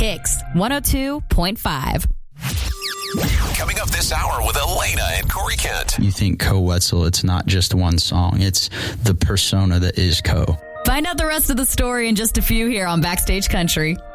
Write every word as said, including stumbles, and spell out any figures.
Kicks one oh two point five. Coming up this hour with Elena and Corey Kent. You think Ko Wetzel, it's not just one song. It's the persona that is Ko. Find out the rest of the story in just a few here on Backstage Country.